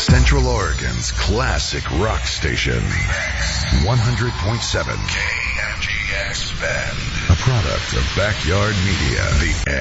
Central Oregon's classic rock station. 100.7 KMGX Bend. A product of Backyard Media. The